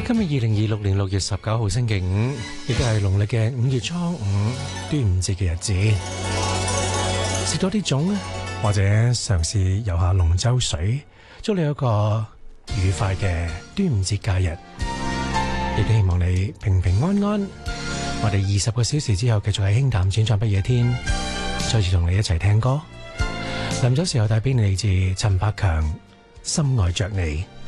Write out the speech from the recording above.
今日2026年6月19號星期五，亦都係農曆嘅5月初5，端午節嘅日子。食多啲粽，或者嘗試游下龍舟水，祝你有一個愉快嘅端午節假日。亦都希望你平平安安。我哋20個小時之後繼續喺輕談淺唱不夜天，再次同你一齊聽歌。臨走時候帶俾你嚟自陳百強《深愛着你》。